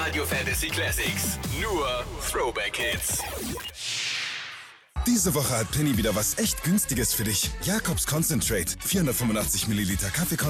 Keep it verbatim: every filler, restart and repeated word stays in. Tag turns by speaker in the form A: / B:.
A: Radio Fantasy Classics. Nur Throwback Hits.
B: Diese Woche hat Penny wieder was echt Günstiges für dich. Jakobs Concentrate. vierhundertfünfundachtzig Milliliter Kaffee